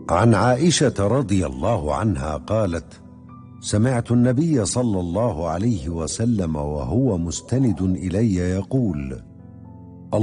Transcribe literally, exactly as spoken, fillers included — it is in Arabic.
عن عائشة رضي الله عنها قالت: سمعت النبي صلى الله عليه وسلم وهو مستند إلي يقول: